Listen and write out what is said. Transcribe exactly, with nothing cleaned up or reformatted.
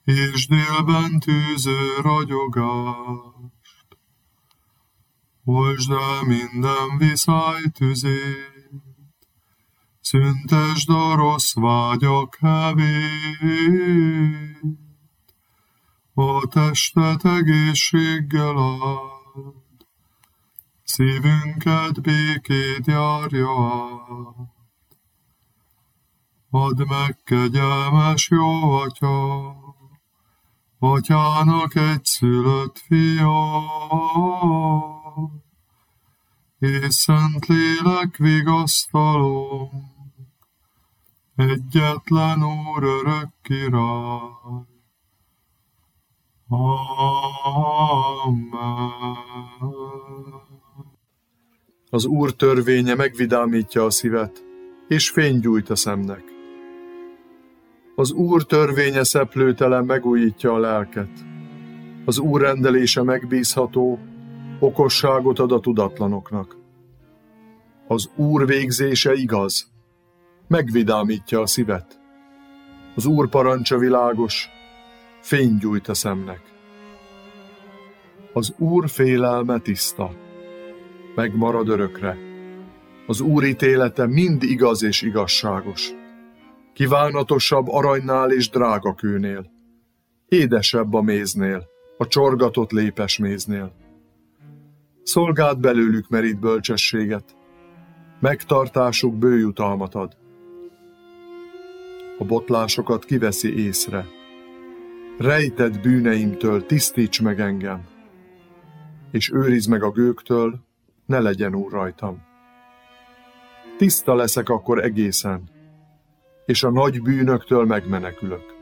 és délben tűző ragyogást. Oltsd el minden viszály tüzét, szüntesd a rossz vágyak hevét, a testet egészséggel áld, szívünket békét járja át. Add meg, kegyelmes jó Atya, Atyának egyszülött fia, és Szentlélek vigasztaló, egyetlen Úr örök király. Amen. Az Úr törvénye megvidámítja a szívet, és fény gyújt a szemnek. Az Úr törvénye szeplőtelen megújítja a lelket. Az Úr rendelése megbízható, okosságot ad a tudatlanoknak. Az Úr végzése igaz, megvidámítja a szívet. Az Úr parancsa világos, fény gyújt a szemnek. Az Úr félelme tiszta, megmarad örökre. Az Úr ítélete mind igaz és igazságos. Kívánatosabb aranynál és drágakőnél, édesebb a méznél, a csorgatott lépesméznél. Szolgáld belőlük merít bölcsességet, megtartásuk bőjutalmat ad. A botlásokat kiveszi észre. Rejtett bűneimtől tisztíts meg engem, és őrizd meg a gőgtől, ne legyen úr rajtam. Tiszta leszek akkor egészen, és a nagy bűnöktől megmenekülök.